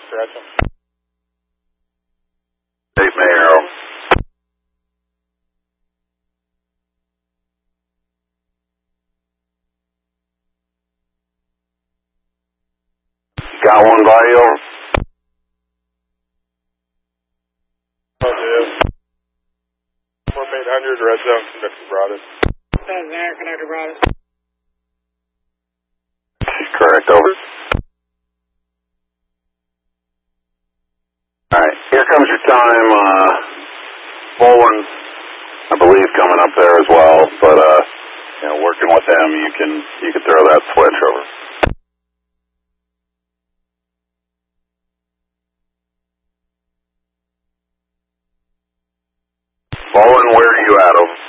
Stretch them. 8 Mayo. Got one by you. Oh, yeah. 4800, red zone, conductor brought it. That's there, conductor brought it. Correct, over. Alright, here comes your time. Bowling, I believe, coming up there as well, but, you know, working with them, you can throw that switch over. Bowling, where are you at, over?